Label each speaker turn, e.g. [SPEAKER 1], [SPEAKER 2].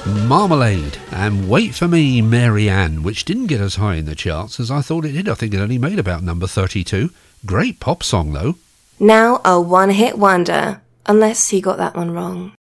[SPEAKER 1] Marmalade and Wait For Me, Mary Ann, which didn't get as high in the charts as I thought it did. I think it only made about number 32. Great pop song though.
[SPEAKER 2] Now a one-hit wonder, unless he got that one wrong.